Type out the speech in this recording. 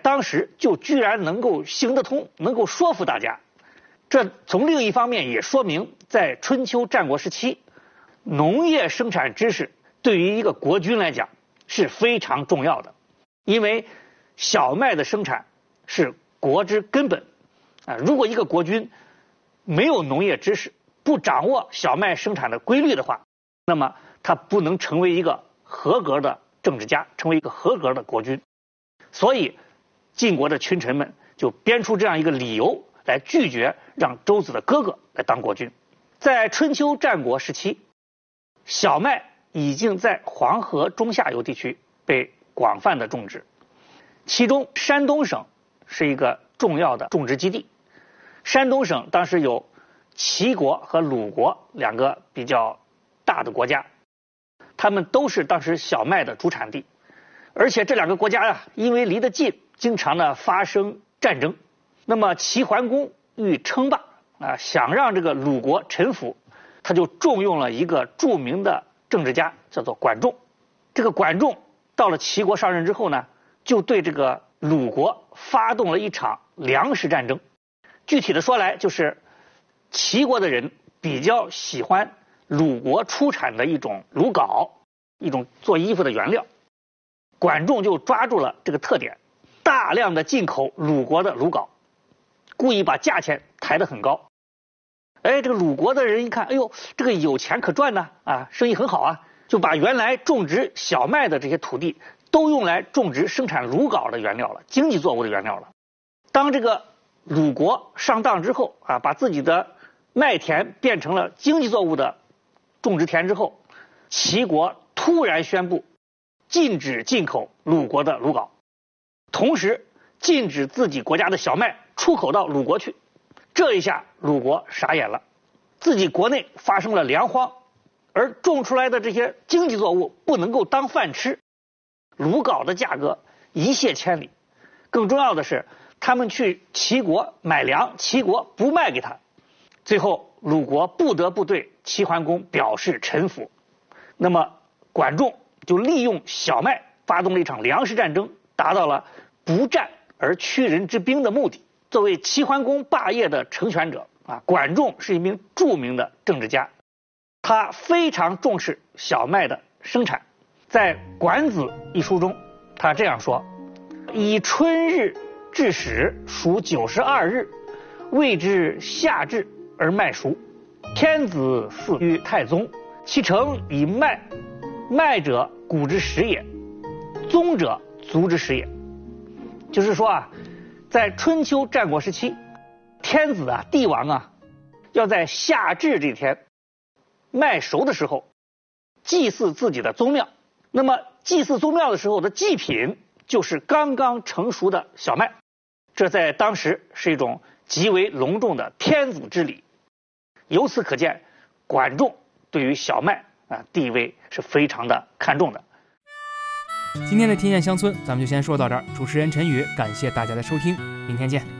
当时就居然能够行得通，能够说服大家。这从另一方面也说明，在春秋战国时期，农业生产知识对于一个国君来讲是非常重要的，因为小麦的生产是国之根本啊。如果一个国君没有农业知识，不掌握小麦生产的规律的话，那么他不能成为一个合格的政治家，成为一个合格的国君。所以晋国的群臣们就编出这样一个理由来拒绝让周子的哥哥来当国君。在春秋战国时期，小麦已经在黄河中下游地区被广泛的种植，其中山东省是一个重要的种植基地。山东省当时有齐国和鲁国两个比较大的国家，他们都是当时小麦的主产地，而且这两个国家啊，因为离得近，经常的发生战争。那么齐桓公欲称霸啊，想让这个鲁国臣服，他就重用了一个著名的政治家，叫做管仲。这个管仲到了齐国上任之后呢，就对这个鲁国发动了一场粮食战争。具体的说来，就是齐国的人比较喜欢鲁国出产的一种鲁缟，一种做衣服的原料。管仲就抓住了这个特点，大量的进口鲁国的鲁缟，故意把价钱抬得很高。这个鲁国的人一看，哎呦，这个有钱可赚呢，啊，生意很好啊，就把原来种植小麦的这些土地都用来种植生产鲁缟的原料了，经济作物的原料了。当这个鲁国上当之后啊，把自己的麦田变成了经济作物的种植田之后，齐国突然宣布禁止进口鲁国的鲁缟，同时禁止自己国家的小麦出口到鲁国去。这一下鲁国傻眼了，自己国内发生了粮荒，而种出来的这些经济作物不能够当饭吃，鲁缟的价格一泻千里。更重要的是，他们去齐国买粮，齐国不卖给他，最后鲁国不得不对齐桓公表示臣服。那么管仲就利用小麦发动了一场粮食战争，达到了不战而屈人之兵的目的。作为齐桓公霸业的成全者啊，管仲是一名著名的政治家，他非常重视小麦的生产。在《管子》一书中，他这样说：以春日至始，属92日，谓之夏至而麦熟。天子祀于太宗，其诚以麦，麦者谷之始也，宗者族之始也。就是说啊，在春秋战国时期，天子啊、帝王啊，要在夏至这天麦熟的时候祭祀自己的宗庙。那么祭祀宗庙的时候的祭品就是刚刚成熟的小麦，这在当时是一种极为隆重的天子之礼。由此可见，管仲对于小麦地位是非常的看重的。 今天的天下乡村咱们就先说到这儿，主持人陈宇，感谢大家的收听，明天见。